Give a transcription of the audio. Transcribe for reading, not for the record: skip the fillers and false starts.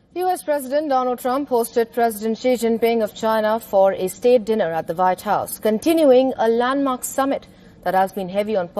US President Donald Trump hosted President Xi Jinping of China for a state dinner at the White House, continuing a landmark summit that has been heavy on